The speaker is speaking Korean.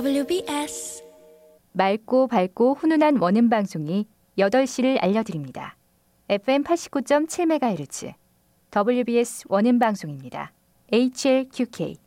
WBS 맑고 밝고 훈훈한 원음 방송이 8시를 알려드립니다. FM 89.7MHz WBS 원음 방송입니다. HLQK